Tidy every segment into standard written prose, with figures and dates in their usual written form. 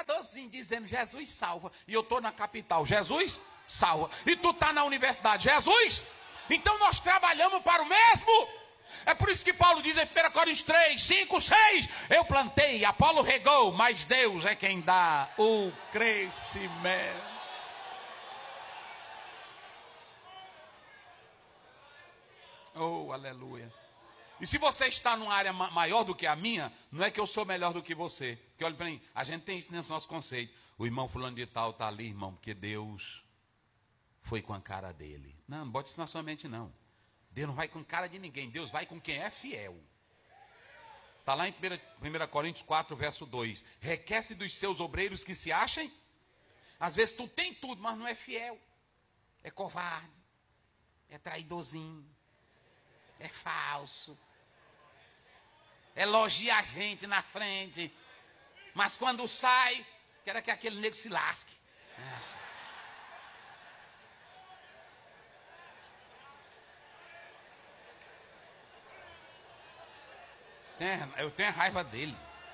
pregadorzinho dizendo Jesus salva. E eu estou na capital, Jesus salva. E tu está na universidade, Jesus. Então nós trabalhamos para o mesmo. É por isso que Paulo diz em 1 Coríntios 3, 5, 6. Eu plantei, Apolo regou, mas Deus é quem dá o crescimento. Oh, aleluia. E se você está numa área maior do que a minha, não é que eu sou melhor do que você. Porque olha para mim, a gente tem isso nesse nosso conceito. O irmão fulano de tal está ali, irmão, porque Deus foi com a cara dele. Não bote isso na sua mente, não. Deus não vai com cara de ninguém. Deus vai com quem é fiel. Está lá em 1 Coríntios 4, verso 2. Requece dos seus obreiros que se achem. Às vezes tu tem tudo, mas não é fiel. É covarde. É traidorzinho. É falso. Elogia a gente na frente. Mas quando sai, quer que aquele nego se lasque. Eu tenho raiva dele.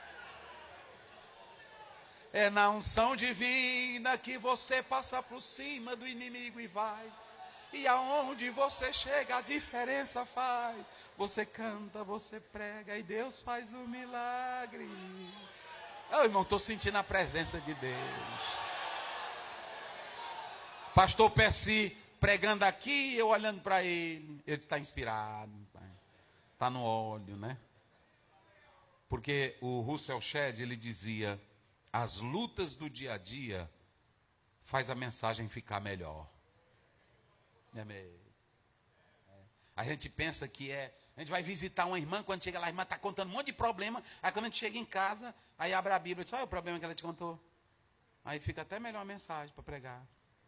É na unção divina que você passa por cima do inimigo e vai. E aonde você chega, a diferença faz. Você canta, você prega e Deus faz um milagre. Oh, irmão, estou sentindo a presença de Deus. Pastor Percy pregando aqui, eu olhando para ele. Ele está inspirado. Está no óleo, né? Porque o Russell Shedd, ele dizia, as lutas do dia a dia faz a mensagem ficar melhor. A gente pensa que a gente vai visitar uma irmã, quando chega lá, a irmã está contando um monte de problema, aí quando a gente chega em casa, aí abre a Bíblia e diz, olha o problema que ela te contou. Aí fica até melhor a mensagem para pregar.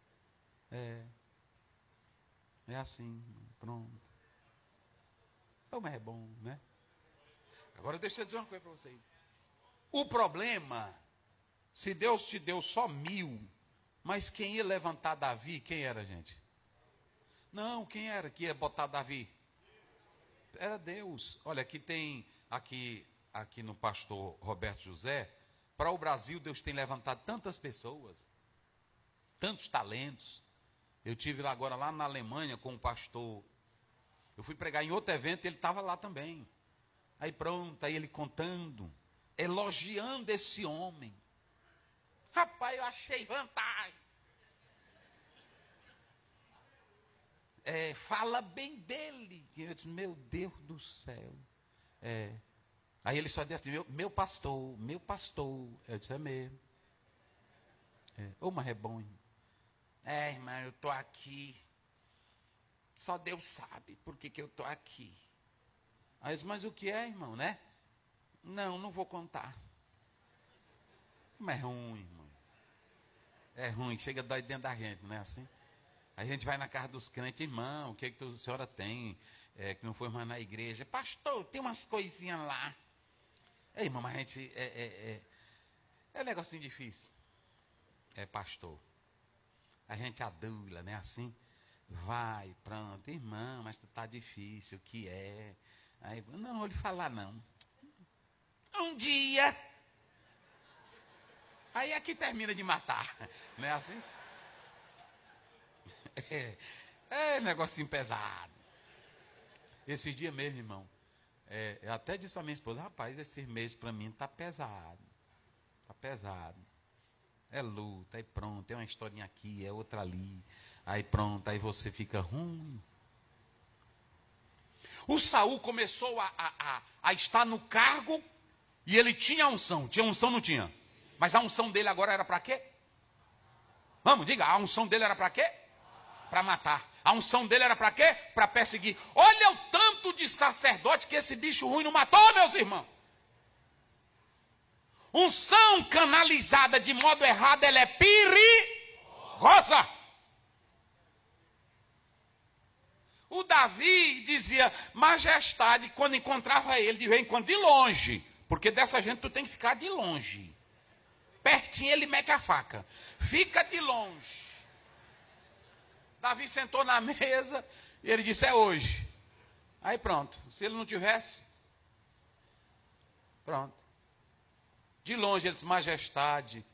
É assim, pronto. Como é bom, né? Agora deixa eu dizer uma coisa para vocês. O problema, se Deus te deu só 1000, mas quem ia levantar Davi, quem era, gente? Não, quem era que ia botar Davi? Era Deus. Olha, aqui tem, aqui no pastor Roberto José, para o Brasil Deus tem levantado tantas pessoas, tantos talentos. Eu tive agora lá na Alemanha com um pastor. Eu fui pregar em outro evento e ele estava lá também. Aí pronto, aí ele contando, elogiando esse homem. Rapaz, eu achei vantagem. Fala bem dele. Eu disse, meu Deus do céu. Aí ele só disse assim, meu pastor. Eu disse, é mesmo. Mas é bom. Irmão, eu estou aqui. Só Deus sabe por que eu estou aqui. Aí eu disse, mas o que é, irmão, né? Não vou contar. Mas é ruim, irmão. É ruim, chega dói dentro da gente, não é assim? A gente vai na casa dos crentes, irmão, o que a senhora tem, que não foi mais na igreja? Pastor, tem umas coisinhas lá. Irmão, mas a gente, é um negocinho difícil. Pastor, a gente adula, né, assim? Vai, pronto, irmão, mas tá difícil, o que é? Aí, não vou lhe falar, não. Um dia, aí aqui termina de matar, não é assim? Negocinho pesado. Esses dias mesmo, irmão, eu até disse para minha esposa, rapaz, esses meses para mim tá pesado. Tá pesado. É luta, aí pronto, é uma historinha aqui, é outra ali. Aí pronto, aí você fica ruim. O Saul começou a estar no cargo e ele tinha unção. Tinha unção, não tinha? Mas a unção dele agora era para quê? Vamos, diga, a unção dele era para quê? Para matar. A unção dele era para quê? Para perseguir. Olha o tanto de sacerdote que esse bicho ruim não matou, meus irmãos. Unção canalizada de modo errado, ela é perigosa. O Davi dizia, majestade, quando encontrava ele, de vez em quando, de longe. Porque dessa gente tu tem que ficar de longe. Pertinho ele mete a faca. Fica de longe. Davi sentou na mesa e ele disse, é hoje. Aí pronto, se ele não tivesse, pronto. De longe ele disse, majestade,